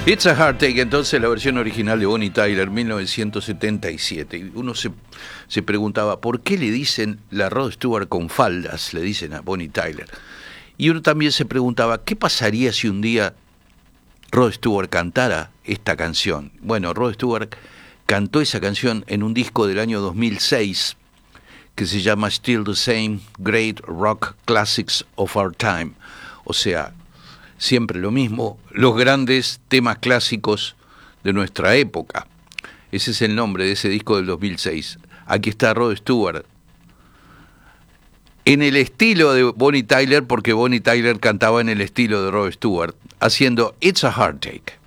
It's a Hard Take, entonces la versión original de Bonnie Tyler, 1977. Y uno se preguntaba, ¿por qué le dicen la Rod Stewart con faldas? Le dicen a Bonnie Tyler. Y uno también se preguntaba, ¿qué pasaría si un día Rod Stewart cantara esta canción? Bueno, Rod Stewart cantó esa canción en un disco del año 2006 que se llama Still the Same Great Rock Classics of Our Time. O sea, siempre lo mismo, los grandes temas clásicos de nuestra época. Ese es el nombre de ese disco del 2006. Aquí está Rod Stewart, en el estilo de Bonnie Tyler, porque Bonnie Tyler cantaba en el estilo de Rod Stewart, haciendo It's a Hard Take.